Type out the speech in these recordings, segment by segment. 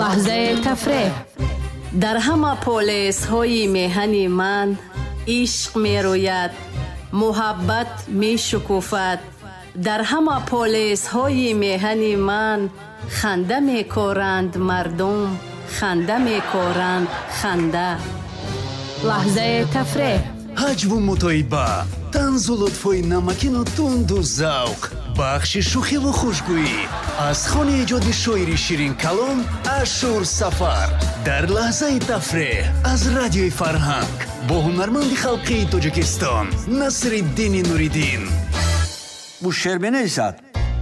лаҳзаи тафреҳ. дар ҳама полисҳои меҳани ман ишқ мерӯяд, муҳаббат мешукуфад. дар ҳама полисҳои меҳани ман ханда мекоранд мардум, ханда мекоранд ханда. лаҳзаи тафреҳ. ҳаҷву мутоиба, танзу лутфои намакину тунду завқ, бахши шӯхиву хушгӯӣ аз хони эҷоди шоири ширин калом Ашур Сафар дар лаҳзаи тафреҳ аз радиои Фарҳанг бо ҳунарманди халқии Тоҷикистон Насриддини Нуриддин. бу шеър менависад.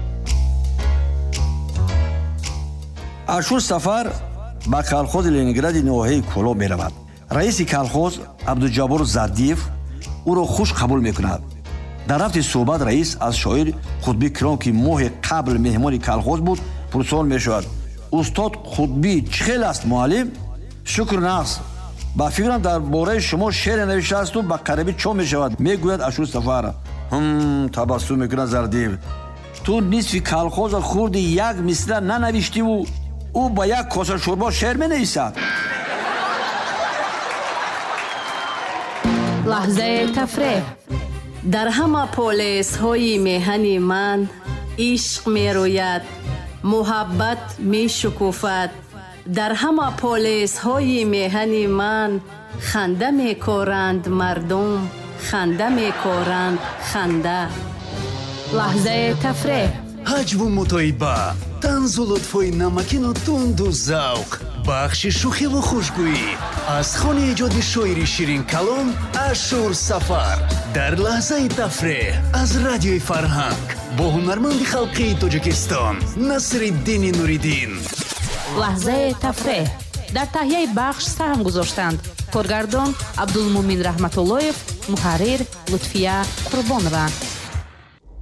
Ашур Сафар ба калхози Ленингради ноҳияи Кӯло меравад. раиси калхоз Абдуҷаббор Задиев ӯро хуш қабул мекунад. дар рафти суҳбат раис аз шоир Қутбӣ Киром, ки моҳи қабл меҳмони калхоз буд, пурсон мешавад: устод Қутбӣ чӣ хел аст муаллим? Шукр нағз, ба фикрам дар бораи шумо шеъре навиштаасту ба қарибӣ чоп мешавад, мегӯяд Ашур Сафар. табассум мекунад Задиев. ту нисфи калхоза хурди як мисра нанавиштиву ӯ ба як коса шӯрбо шеър менависад. лаҳзаи тафреҳ. дар ҳама полисҳои меҳани ман ишқ мерӯяд, муҳаббат мешукуфад. дар ҳама полисҳои меҳани ман ханда мекоранд мардум, ханда мекоранд ханда. лаҳзаи тафреҳ. ҳаҷву мутоиба, танзу лутфои намакину тунду завқ, бахши шӯхиву хушгӯӣ аз хони эҷоди шоири ширин калом Ашур Сафар дар лаҳзаи тафреҳ аз радиои Фарҳанг бо ҳунарманди халқии Тоҷикистон Насриддини Нуриддин. лаҳзаи тафреҳ. дар таҳияи бахш саҳм гузоштанд коргардон Абдулмумин Раҳматуллоев, муҳаррир Лутфия Қурбонова.